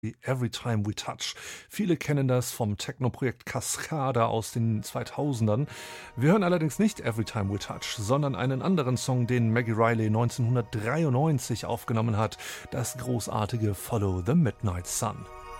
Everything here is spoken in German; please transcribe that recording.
Every Time We Touch. Viele kennen das vom Techno-Projekt Cascada aus den 2000ern. Wir hören allerdings nicht Every Time We Touch, sondern einen anderen Song, den Maggie Reilly 1993 aufgenommen hat, das großartige Follow the Midnight Sun.